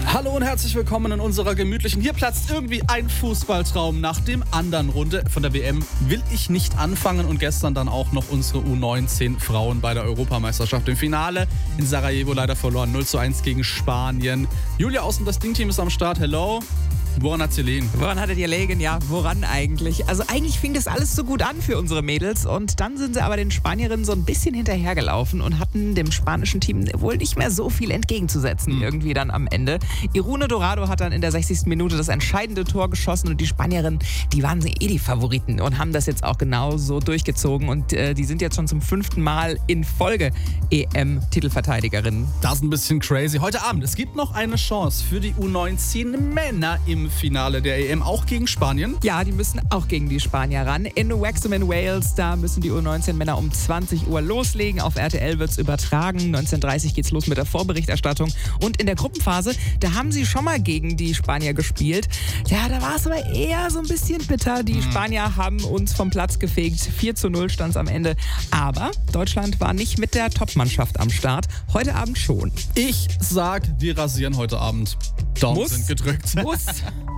Hallo und herzlich willkommen in unserer gemütlichen, hier platzt irgendwie ein Fußballtraum nach dem anderen Runde von der WM. Will ich nicht anfangen und gestern dann auch noch unsere U19 Frauen bei der Europameisterschaft im Finale in Sarajevo leider verloren. 0:1 gegen Spanien. Julia aus dem Das Ding-Team ist am Start. Hello. Woran hat's gelegen? Woran hattet ihr gelegen? Ja, woran eigentlich? Also eigentlich fing das alles so gut an für unsere Mädels und dann sind sie aber den Spanierinnen so ein bisschen hinterhergelaufen und hatten dem spanischen Team wohl nicht mehr so viel entgegenzusetzen irgendwie dann am Ende. Irune Dorado hat dann in der 60. Minute das entscheidende Tor geschossen und die Spanierinnen, die waren die Favoriten und haben das jetzt auch genauso durchgezogen und die sind jetzt schon zum 5. Mal in Folge EM-Titelverteidigerinnen. Das ist ein bisschen crazy. Heute Abend, es gibt noch eine Chance für die U19 Männer im Finale der EM, auch gegen Spanien. Ja, die müssen auch gegen die Spanier ran. In Wrexham in Wales, da müssen die U19-Männer um 20 Uhr loslegen. Auf RTL wird es übertragen. 19:30 Uhr geht's los mit der Vorberichterstattung. Und in der Gruppenphase, da haben sie schon mal gegen die Spanier gespielt. Ja, da war es aber eher so ein bisschen bitter. Die Spanier haben uns vom Platz gefegt. 4:0 stand es am Ende. Aber Deutschland war nicht mit der Topmannschaft am Start. Heute Abend schon. Ich sag, wir rasieren heute Abend. Daumen sind gedrückt. Muss.